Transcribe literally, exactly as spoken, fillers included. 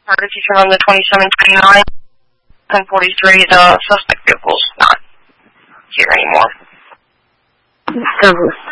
If you can run the twenty-seven twenty-nine and forty-three, the suspect vehicle's not here anymore. So